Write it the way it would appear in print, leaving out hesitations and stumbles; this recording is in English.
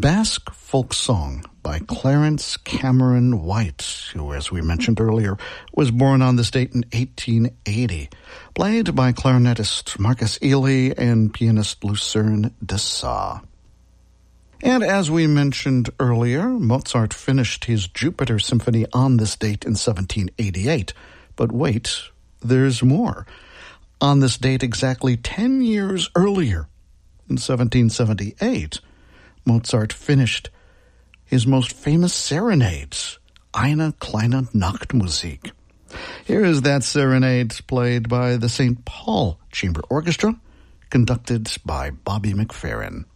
Basque folk song by Clarence Cameron White, who, as we mentioned earlier, was born on this date in 1880, played by clarinetist Marcus Ely and pianist Lucerne de Sa. And as we mentioned earlier, Mozart finished his Jupiter Symphony on this date in 1788. But wait, there's more. On this date exactly 10 years earlier, in 1778, Mozart finished his most famous serenades, Eine kleine Nachtmusik. Here is that serenade played by the St. Paul Chamber Orchestra, conducted by Bobby McFerrin.